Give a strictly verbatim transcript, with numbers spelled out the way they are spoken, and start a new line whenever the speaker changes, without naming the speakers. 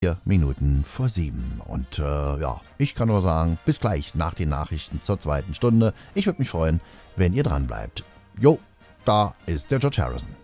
Vier Minuten vor sieben. Und äh, ja, ich kann nur sagen, bis gleich nach den Nachrichten zur zweiten Stunde. Ich würde mich freuen, wenn ihr dran bleibt. Jo, da ist der George Harrison.